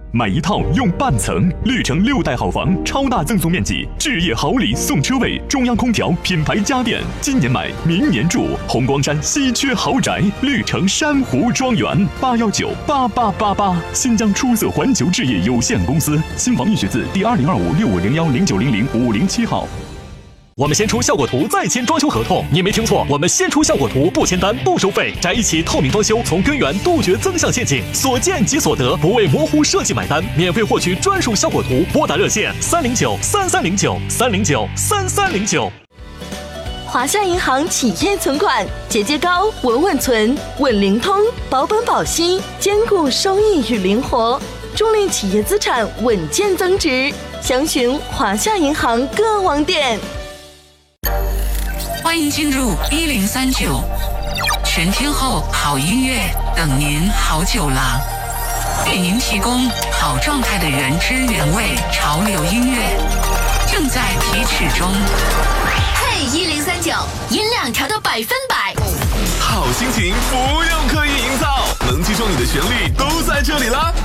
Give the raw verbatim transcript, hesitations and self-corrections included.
买一套用半层，绿城六代好房，超大赠送面积，置业好礼送车位，中央空调，品牌家电，今年买，明年住。红光山稀缺豪宅，绿城珊瑚庄园，八幺九八八八八。新疆出色环球置业有限公司，新房易学字第二零二五六五零幺零九零零五零七号。 我们先出效果图，再签装修合同。你没听错，我们先出效果图，不签单，不收费。宅一起透明装修，从根源杜绝增项陷阱，所见即所得，不为模糊设计买单。免费获取专属效果图，拨打热线三零九三三零九三零九三三零九。 华夏银行企业存款，节节高，稳稳存，稳灵通，保本保息，兼顾收益与灵活，助力企业资产稳健增值。详询华夏银行各网点。 欢迎进入一零三九，全天候好音乐等您好久了，给您提供好状态的原汁原味潮流音乐，正在提取中。 嘿，一零三九，音量调到百分百， 好心情不用刻意营造，能击中你的旋律都在这里啦。